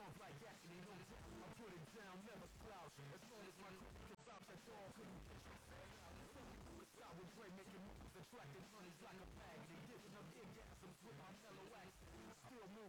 like agony, no doubt. I put it down, never slouch. As long as my critics can vouch, that's all. Couldn't get you suicide with Dre making moves, attracting honeys like a magnet, giving them orgasms with my mellow accent.